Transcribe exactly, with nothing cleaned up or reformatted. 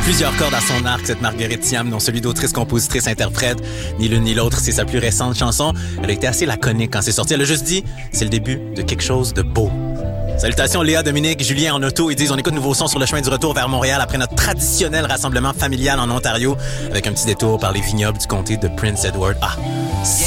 Plusieurs cordes à son arc, cette Marguerite Thiam, dont celui d'autrice, compositrice, interprète. Ni l'une ni l'autre, c'est sa plus récente chanson. Elle a été assez laconique quand c'est sorti. Elle a juste dit, c'est le début de quelque chose de beau. Salutations Léa, Dominique, Julien en auto. Ils disent, on écoute nouveau son sur le chemin du retour vers Montréal après notre traditionnel rassemblement familial en Ontario avec un petit détour par les vignobles du comté de Prince Edward. Ah,